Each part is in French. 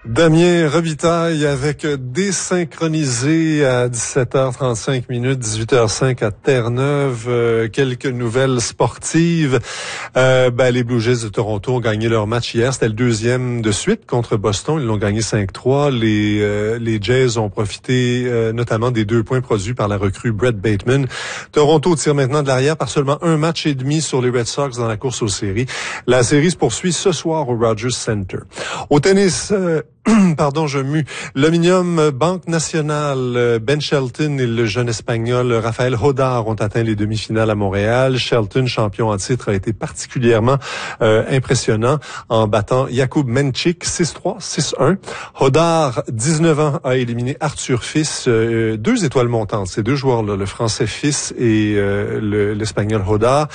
Damien Robitaille avec Désynchronisé à 17h35, 18h05 à Terre-Neuve. Quelques nouvelles sportives. Les Blue Jays de Toronto ont gagné leur match hier. C'était le deuxième de suite contre Boston. Ils l'ont gagné 5-3. Les Jays ont profité notamment des 2 points produits par la recrue Brett Bateman. Toronto tire maintenant de l'arrière par seulement un match et demi sur les Red Sox dans la course aux séries. La série se poursuit ce soir au Rogers Center. Au tennis... L'Omnium Banque Nationale, Ben Shelton et le jeune Espagnol Rafael Hodar ont atteint les demi-finales à Montréal. Shelton, champion en titre, a été particulièrement impressionnant en battant Jakub Menchik 6-3, 6-1. Hodar, 19 ans, a éliminé Arthur Fils, 2 étoiles montantes. Ces 2 joueurs-là, le français Fils et l'Espagnol Hodar.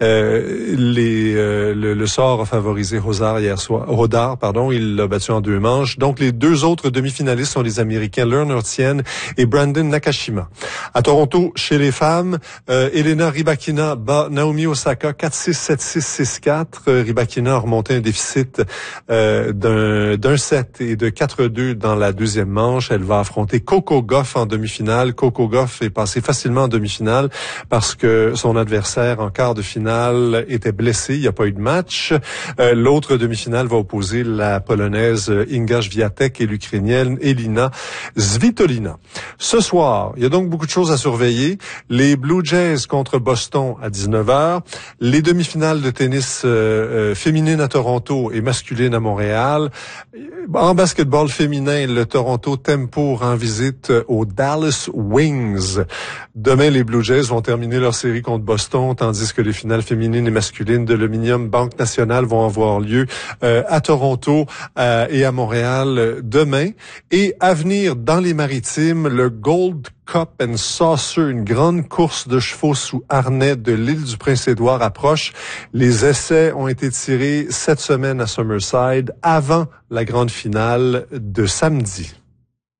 Le sort a favorisé Hodar hier soir. Il l'a battu en 2 manches. Donc, les 2 autres demi-finalistes sont les Américains Lerner Tien et Brandon Nakashima. À Toronto, chez les femmes, Elena Rybakina bat Naomi Osaka 4-6, 7-6, 6-4. Rybakina a remonté un déficit d'un set et de 4-2 dans la deuxième manche. Elle va affronter Coco Gauff en demi-finale. Coco Gauff est passé facilement en demi-finale parce que son adversaire en quart de finale était blessé. Il n'y a pas eu de match. L'autre demi-finale va opposer la Polonaise Inga Swiatek et l'Ukrainienne Elina Svitolina. Ce soir, il y a donc beaucoup de choses à surveiller. Les Blue Jays contre Boston à 19h. Les demi-finales de tennis féminine à Toronto et masculine à Montréal. En basketball féminin, le Toronto Tempo rend visite aux Dallas Wings. Demain, les Blue Jays vont terminer leur série contre Boston, tandis que les finales féminines et masculines de l'Omnium Banque Nationale vont avoir lieu à Toronto et à Montréal demain. Et à venir dans les maritimes, le Gold Cup and Saucer, une grande course de chevaux sous harnais de l'île du Prince-Édouard approche. Les essais ont été tirés cette semaine à Summerside avant la grande finale de samedi.